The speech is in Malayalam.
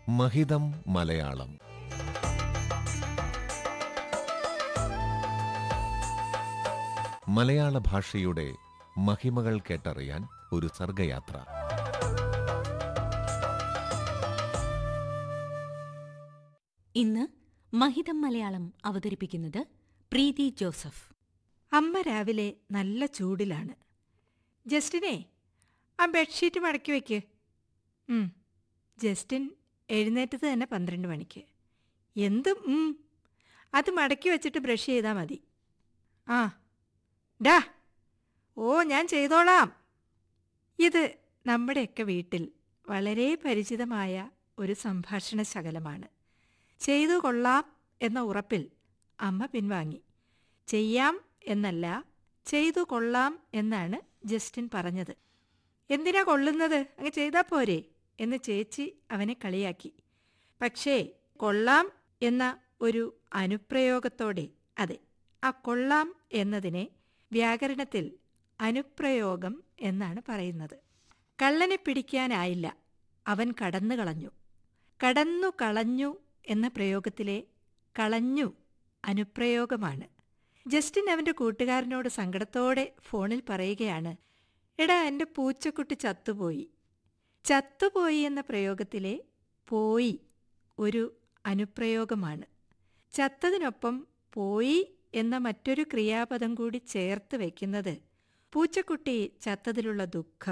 മഹിതം മലയാളം. മലയാള ഭാഷയുടെ മഹിമകൾ കേട്ടറിയാൻ ഒരു സർഗയാത്ര. ഇന്ന് മഹിതം മലയാളം അവതരിപ്പിക്കുന്നത് പ്രീതി ജോസഫ്. അമ്മ രാവിലെ നല്ല ചൂടിലാണ്. ജസ്റ്റിനെ, ആ ബെഡ്ഷീറ്റ് മടക്കി വയ്ക്ക്. ജസ്റ്റിൻ എഴുന്നേറ്റത് തന്നെ 12 മണിക്ക്. എന്തും അത് മടക്കി വച്ചിട്ട് ബ്രഷ് ചെയ്താൽ മതി. ആ ഡാ, ഓ ഞാൻ ചെയ്തോളാം. ഇത് നമ്മുടെയൊക്കെ വീട്ടിൽ വളരെ പരിചിതമായ ഒരു സംഭാഷണ ശകലമാണ്. ചെയ്തു കൊള്ളാം എന്ന ഉറപ്പിൽ അമ്മ പിൻവാങ്ങി. ചെയ്യാം എന്നല്ല, ചെയ്തു കൊള്ളാം എന്നാണ് ജസ്റ്റിൻ പറഞ്ഞത്. എന്തിനാ കൊള്ളുന്നത്, അങ്ങ് ചെയ്താൽ പോരെ എന്ന് ചേച്ചി അവനെ കളിയാക്കി. പക്ഷേ കൊള്ളാം എന്ന ഒരു അനുപ്രയോഗത്തോടെ, അതെ, ആ കൊള്ളാം എന്നതിനെ വ്യാകരണത്തിൽ അനുപ്രയോഗം എന്നാണ് പറയുന്നത്. കള്ളനെ പിടിക്കാനായില്ല, അവൻ കടന്നു കളഞ്ഞു. കടന്നു കളഞ്ഞു എന്ന പ്രയോഗത്തിലെ കളഞ്ഞു അനുപ്രയോഗമാണ്. ജസ്റ്റിൻ അവൻ്റെ കൂട്ടുകാരനോട് സങ്കടത്തോടെ ഫോണിൽ പറയുകയാണ്, എടാ എൻ്റെ പൂച്ചക്കുട്ടി ചത്തുപോയി. ചത്തുപോയി എന്ന പ്രയോഗത്തിലെ പോയി ഒരു അനുപ്രയോഗമാണ്. ചത്തതിനൊപ്പം പോയി എന്ന മറ്റൊരു ക്രിയാപദം കൂടി ചേർത്ത് വയ്ക്കുന്നത് പൂച്ചക്കുട്ടി ചത്തതിലുള്ള ദുഃഖം,